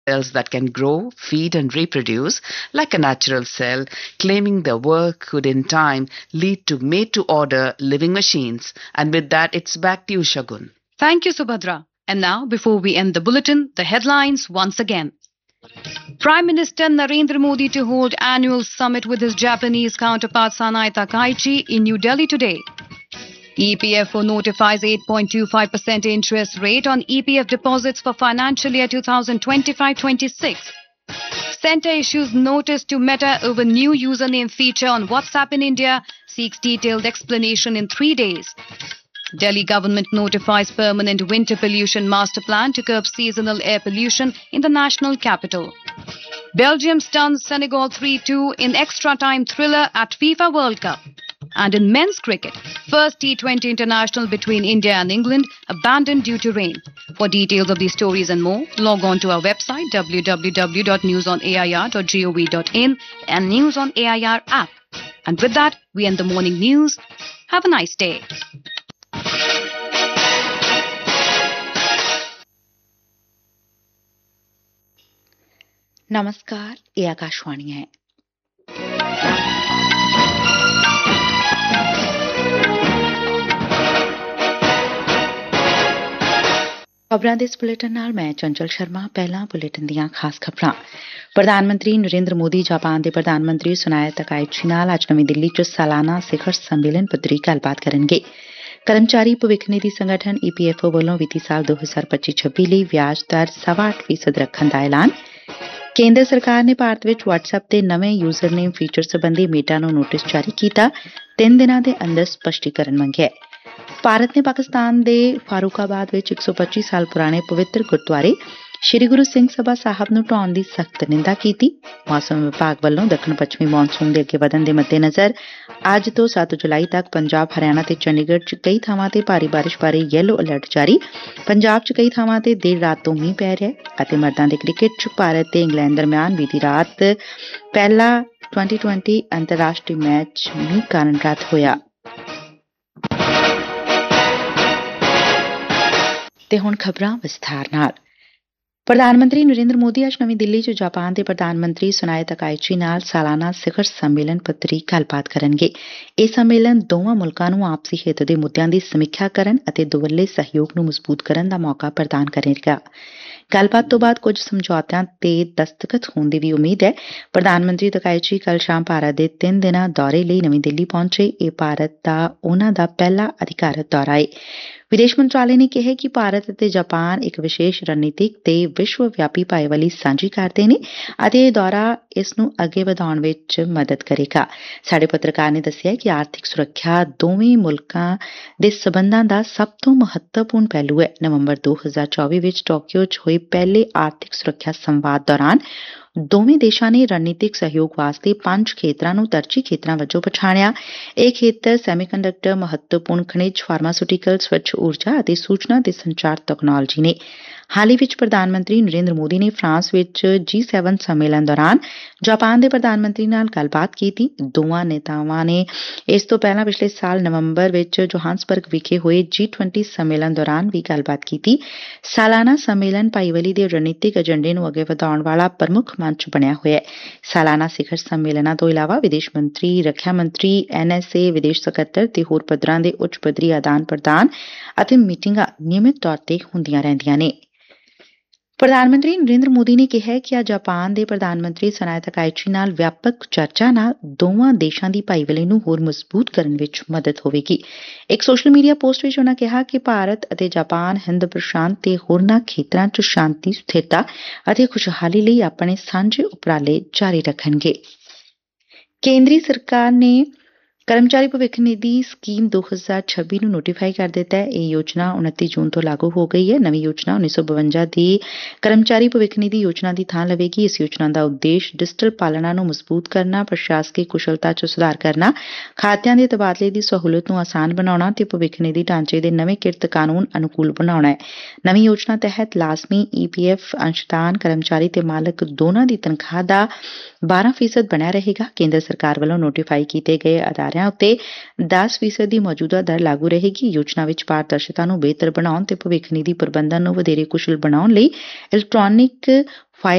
cells that can grow, feed, and reproduce like a natural cell, claiming their work could in time lead to made to order living machines. And with that, it's back to you, Shagun. Thank you, Subhadra. And now, before we end the bulletin, the headlines once again. Prime Minister Narendra Modi to hold annual summit with his Japanese counterpart Sanae Takaichi in New Delhi today. EPFO notifies 8.25% interest rate on EPF deposits for financial year 2025-26. Centre issues notice to Meta over new username feature on WhatsApp in India, seeks detailed explanation in 3 days. Delhi government notifies permanent winter pollution master plan to curb seasonal air pollution in the national capital. Belgium stuns Senegal 3-2 in extra time thriller at FIFA World Cup. And in men's cricket, first T20 international between India and England abandoned due to rain. For details of these stories and more, log on to our website www.newsonair.gov.in and News on AIR app. And with that, we end the morning news. Have a nice day. नमस्कार, ये आकाशवाणी है। खबरां दे इस bulletin नाल मैं चंचल शर्मा। पहला bulletin दीयां खास खबरां। प्रधान मंत्री नरेंद्र मोदी जापान दे प्रधान मंत्री सुनाए तकाइची नाल अज नवीं दिल्ली च सालाना शिखर सम्मेलन पद्धरी गलबात करनगे। कर्मचारी भविख निधि संगठन EPFO ਵੱਲੋਂ ਵਿੱਤੀ ਸਾਲ 2025-26 ਲਈ ਵਿਆਜ ਦਰ 8.8% ਰੱਖਣ ਦਾ ਐਲਾਨ। ਕੇਂਦਰ ਸਰਕਾਰ ਨੇ ਭਾਰਤ ਵਿੱਚ WhatsApp ਦੇ ਨਵੇਂ ਯੂਜ਼ਰਨੇਮ ਫੀਚਰ ਸੰਬੰਧੀ ਮੇਟਾ ਨੂੰ ਨੋਟਿਸ ਜਾਰੀ ਕੀਤਾ। 3 ਦਿਨਾਂ ਦੇ ਅੰਦਰ ਸਪਸ਼ਟੀਕਰਨ ਮੰਗਿਆ। ਭਾਰਤ ਨੇ ਪਾਕਿਸਤਾਨ ਦੇ ਫਾਰੂਕਾਬਾਦ ਵਿੱਚ 125 ਸਾਲ ਪੁਰਾਣੇ ਪਵਿੱਤਰ ਗੁਰਦੁਆਰੇ ਸ਼੍ਰੀ ਗੁਰੂ ਸਿੰਘ ਸਭਾ ਸਾਹਿਬ ਨੂੰ ਢਾਉਣ ਦੀ ਸਖਤ ਨਿੰਦਾ ਕੀਤੀ। ਮੌਸਮ ਵਿਭਾਗ ਵੱਲੋਂ ਦੱਖਣ ਪੱਛਮੀ ਮੌਨਸੂਨ ਦੇ ਅੱਗੇ ਵਧਣ ਦੇ ਮੱਦੇਨਜ਼ਰ ਅੱਜ ਤੋਂ 7 ਜੁਲਾਈ ਤੱਕ ਪੰਜਾਬ, ਹਰਿਆਣਾ ਤੇ ਚੰਡੀਗੜ੍ਹ 'ਚ ਕਈ ਥਾਵਾਂ ਤੇ ਭਾਰੀ ਬਾਰਿਸ਼ ਬਾਰੇ ਯੈਲੋ ਅਲਰਟ ਜਾਰੀ। ਪੰਜਾਬ 'ਚ ਕਈ ਥਾਵਾਂ ਤੇ ਦੇਰ ਰਾਤ ਤੋਂ ਮੀਂਹ ਪੈ ਰਿਹਾ ਅਤੇ ਮਰਦਾਂ ਦੇ ਕ੍ਰਿਕਟ 'ਚ ਭਾਰਤ ਤੇ ਇੰਗਲੈਂਡ ਦਰਮਿਆਨ ਬੀਤੀ ਰਾਤ ਪਹਿਲਾ T20 ਅੰਤਰਰਾਸ਼ਟਰੀ ਮੈਚ ਮੀਂਹ ਕਾਰਨ ਰੱਦ ਹੋਇਆ। ਤੇ ਹੁਣ ਖਬਰਾਂ ਵਿਸਥਾਰ ਨਾਲ। ਪ੍ਰਧਾਨ ਮੰਤਰੀ ਨਰਿੰਦਰ ਮੋਦੀ ਅੱਜ ਨਵੀਂ ਦਿੱਲੀ 'ਚ ਜਾਪਾਨ ਦੇ ਪ੍ਰਧਾਨ ਮੰਤਰੀ ਸੁਨਾਏ ਤਕਾਈਚੀ ਨਾਲ ਸਾਲਾਨਾ ਸਿਖਰ ਸੰਮੇਲਨ ਪੱਧਰੀ ਗੱਲਬਾਤ ਕਰਨਗੇ। ਇਹ ਸੰਮੇਲਨ ਦੋਵਾਂ ਮੁਲਕਾਂ ਨੂੰ ਆਪਸੀ ਹਿੱਤ ਦੇ ਮੁੱਦਿਆਂ ਦੀ ਸਮੀਖਿਆ ਕਰਨ ਅਤੇ ਦੋਵੱਲੇ ਸਹਿਯੋਗ ਨੂੰ ਮਜ਼ਬੂਤ ਕਰਨ ਦਾ ਮੌਕਾ ਪ੍ਰਦਾਨ ਕਰੇਗਾ। ਗੱਲਬਾਤ ਤੋਂ ਬਾਅਦ ਕੁਝ ਸਮਝੌਤਿਆਂ ਤੇ ਦਸਤਖਤ ਹੋਣ ਦੀ ਵੀ ਉਮੀਦ ਹੈ। ਪ੍ਰਧਾਨ ਮੰਤਰੀ ਤਕਾਈਚੀ ਕੱਲ੍ਹ ਸ਼ਾਮ ਭਾਰਤ ਦੇ 3 ਦਿਨਾਂ ਦੌਰੇ ਲਈ ਨਵੀਂ ਦਿੱਲੀ ਪਹੁੰਚੇ। ਇਹ ਭਾਰਤ ਦਾ ਉਹਨਾਂ ਦਾ ਪਹਿਲਾ ਅਧਿਕਾਰਤ ਦੌਰਾ ਹੈ। ਵਿਦੇਸ਼ ਮੰਤਰਾਲੇ ਨੇ ਕਿਹਾ ਕਿ ਭਾਰਤ ਅਤੇ ਜਾਪਾਨ ਇੱਕ ਵਿਸ਼ੇਸ਼ ਰਣਨੀਤਿਕ ਤੇ ਵਿਸ਼ਵ ਵਿਆਪੀ ਭਾਈਵਾਲੀ ਸਾਂਝੀ ਕਰਦੇ ਨੇ ਅਤੇ ਇਹ ਦੌਰਾ ਇਸ ਨੂੰ ਅੱਗੇ ਵਧਾਉਣ ਵਿੱਚ ਮਦਦ ਕਰੇਗਾ। ਸਾਡੇ ਪੱਤਰਕਾਰ ਨੇ ਦੱਸਿਆ ਕਿ ਆਰਥਿਕ ਸੁਰੱਖਿਆ ਦੋਵੇਂ ਮੁਲਕਾਂ ਦੇ ਸਬੰਧਾਂ ਦਾ ਸਭ ਤੋਂ ਮਹੱਤਵਪੂਰਨ ਪਹਿਲੂ ਹੈ। ਨਵੰਬਰ 2024 ਵਿੱਚ ਟੋਕੀਓ 'ਚ ਹੋਏ ਪਹਿਲੇ ਆਰਥਿਕ ਸੁਰੱਖਿਆ ਸੰਵਾਦ ਦੌਰਾਨ ਦੋਵੇਂ ਦੇਸ਼ਾਂ ਨੇ ਰਣਨੀਤਿਕ ਸਹਿਯੋਗ ਵਾਸਤੇ 5 ਖੇਤਰਾਂ ਨੂੰ ਤਰਜੀਹੀ ਖੇਤਰਾਂ ਵਜੋਂ ਪਛਾਣਿਆ। ਇਹ ਖੇਤਰ ਸੈਮੀਕੰਡਕਟਰ, ਮਹੱਤਵਪੂਰਨ ਖਣਿਜ, ਫਾਰਮਾਸਿਊਟੀਕਲ, ਸਵੱਛ ਊਰਜਾ ਅਤੇ ਸੂਚਨਾ ਤੇ ਸੰਚਾਰ ਤਕਨਾਲੋਜੀ ਨੇ। ਹਾਲ ਹੀ ਵਿੱਚ ਪ੍ਰਧਾਨ ਮੰਤਰੀ ਨਰਿੰਦਰ ਮੋਦੀ ਨੇ ਫਰਾਂਸ ਵਿੱਚ G7 ਸੰਮੇਲਨ ਦੌਰਾਨ ਜਾਪਾਨ ਦੇ ਪ੍ਰਧਾਨ ਮੰਤਰੀ ਨਾਲ ਗੱਲਬਾਤ ਕੀਤੀ। ਦੋਵਾਂ ਨੇਤਾਵਾਂ ਨੇ ਇਸ ਤੋਂ ਪਹਿਲਾਂ ਪਿਛਲੇ ਸਾਲ ਨਵੰਬਰ ਵਿੱਚ ਜੋਹਾਨਸਬਰਗ ਵਿਖੇ ਹੋਏ G20 ਸੰਮੇਲਨ ਦੌਰਾਨ ਵੀ ਗੱਲਬਾਤ ਕੀਤੀ। ਸਾਲਾਨਾ ਸੰਮੇਲਨ ਭਾਈਵਾਲੀ ਦੇ ਰਣਨੀਤਿਕ ਏਜੰਡੇ ਨੂੰ ਅੱਗੇ ਵਧਾਉਣ ਵਾਲਾ ਪ੍ਰਮੁੱਖ ਮੰਚ ਬਣਿਆ ਹੋਇਆ ਹੈ। ਸਾਲਾਨਾ ਸਿਖਰ ਸੰਮੇਲਨਾਂ ਤੋਂ ਇਲਾਵਾ ਵਿਦੇਸ਼ ਮੰਤਰੀ, ਰੱਖਿਆ ਮੰਤਰੀ, NSA, ਵਿਦੇਸ਼ ਸਕੱਤਰ ਤੇ ਹੋਰ ਪੱਧਰਾਂ ਦੇ ਉੱਚ ਪੱਧਰੀ ਆਦਾਨ ਪ੍ਰਦਾਨ ਅਤੇ ਮੀਟਿੰਗਾਂ ਨਿਯਮਿਤ ਤੌਰ ਤੇ ਹੁੰਦੀਆਂ ਰਹਿੰਦੀਆਂ ਨੇ। ਪ੍ਰਧਾਨ ਮੰਤਰੀ ਨਰਿੰਦਰ ਮੋਦੀ ਨੇ ਕਿਹਾ ਕਿ ਅੱਜ ਜਾਪਾਨ ਦੇ ਪ੍ਰਧਾਨ ਮੰਤਰੀ ਸੁਨਾਏ ਤਕਾਈਚੀ ਨਾਲ ਵਿਆਪਕ ਚਰਚਾ ਨਾਲ ਦੋਵਾਂ ਦੇਸ਼ਾਂ ਦੀ ਭਾਈਵਾਲੀ ਨੂੰ ਹੋਰ ਮਜ਼ਬੂਤ ਕਰਨ ਵਿੱਚ ਮਦਦ ਹੋਵੇਗੀ। ਇੱਕ ਸੋਸ਼ਲ ਮੀਡੀਆ ਪੋਸਟ ਵਿੱਚ ਉਨ੍ਹਾਂ ਕਿਹਾ ਕਿ ਭਾਰਤ ਅਤੇ ਜਾਪਾਨ ਹਿੰਦ ਪ੍ਰਸ਼ਾਂਤ ਤੇ ਹੋਰਨਾਂ ਖੇਤਰਾਂ 'ਚ ਸ਼ਾਂਤੀ, ਸਥਿਰਤਾ ਅਤੇ ਖੁਸ਼ਹਾਲੀ ਲਈ ਆਪਣੇ ਸਾਂਝੇ ਉਪਰਾਲੇ ਜਾਰੀ ਰੱਖਣਗੇ। ਕੇਂਦਰੀ ਸਰਕਾਰ ਨੇ ਕਰਮਚਾਰੀ ਭਵਿੱਖ ਨਿਧੀ ਸਕੀਮ 2026 ਨੂੰ ਨੋਟੀਫਾਈ ਕਰ ਦਿੱਤਾ ਹੈ। ਇਹ ਯੋਜਨਾ 29 ਜੂਨ ਤੋਂ ਲਾਗੂ ਹੋ ਗਈ ਹੈ। ਨਵੀਂ ਯੋਜਨਾ 1952 ਦੀ ਕਰਮਚਾਰੀ ਭਵਿੱਖ ਨਿਧੀ ਯੋਜਨਾ ਦੀ ਥਾਂ ਲਵੇਗੀ। ਇਸ ਯੋਜਨਾ ਦਾ ਉਦੇਸ਼ ਡਿਜੀਟਲ ਪਾਲਣਾ ਨੂੰ ਮਜ਼ਬੂਤ ਕਰਨਾ, ਪ੍ਰਸ਼ਾਸਕੀ ਕੁਸ਼ਲਤਾ 'ਚ ਸੁਧਾਰ ਕਰਨਾ, ਖਾਤਿਆਂ ਦੇ ਤਬਾਦਲੇ ਦੀ ਸਹੂਲਤ ਨੂੰ ਆਸਾਨ ਬਣਾਉਣਾ ਤੇ ਭਵਿੱਖ ਨਿਧੀ ਢਾਂਚੇ ਦੇ ਨਵੇਂ ਕਿਰਤ ਕਾਨੂੰਨ ਅਨੁਕੂਲ ਬਣਾਉਣਾ ਹੈ। ਨਵੀਂ ਯੋਜਨਾ ਤਹਿਤ ਲਾਜ਼ਮੀ EPF ਅੰਸ਼ਦਾਨ ਕਰਮਚਾਰੀ ਤੇ ਮਾਲਕ ਦੋਨਾਂ ਦੀ ਤਨਖਾਹ ਦਾ 12% ਬਣਿਆ ਰਹੇਗਾ। ਕੇਂਦਰ ਸਰਕਾਰ ਵੱਲੋਂ ਨੋਟੀਫਾਈ ਕੀਤੇ ਗਏ ਅਦਾਰਿਆਂ ਉੱਤੇ 10% ਦੀ ਮੌਜੂਦਾ ਦਰ ਲਾਗੂ ਰਹੇਗੀ। ਯੋਜਨਾ ਵਿੱਚ ਪਾਰਦਰਸ਼ਤਾ ਨੂੰ ਬਿਹਤਰ ਬਣਾਉਣ ਤੇ ਭਵਿੱਖ ਨਿਧੀ ਪ੍ਰਬੰਧਨ ਨੂੰ ਵਧੇਰੇ ਕੁਸ਼ਲ ਬਣਾਉਣ ਲਈ ਇਲੈਕਟ੍ਰਾਨਿਕ